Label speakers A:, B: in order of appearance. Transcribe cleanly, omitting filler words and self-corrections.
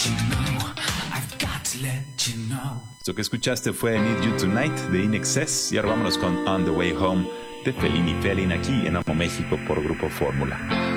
A: Lo que escuchaste fue Need You Tonight de In Excess y ahora vámonos con On the Way Home de Felini Felin aquí en Amo México por Grupo Fórmula.